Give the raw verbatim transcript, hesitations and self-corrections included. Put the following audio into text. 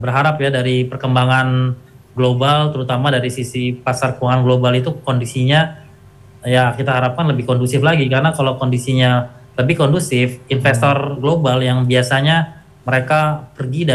berharap ya dari perkembangan global, terutama dari sisi pasar keuangan global itu kondisinya, ya kita harapkan lebih kondusif lagi. Karena kalau kondisinya lebih kondusif, Mhm. investor global yang biasanya mereka pergi da